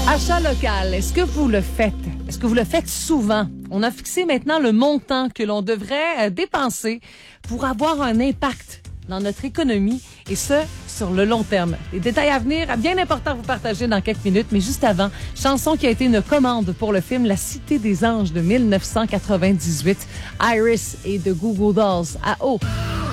Achat local, est-ce que vous le faites? Est-ce que vous le faites souvent? On a fixé maintenant le montant que l'on devrait dépenser pour avoir un impact dans notre économie et ce, sur le long terme. Les détails à venir, bien important à vous partager dans quelques minutes, mais juste avant, chanson qui a été une commande pour le film La Cité des Anges de 1998, Iris et de Goo Goo Dolls à eau.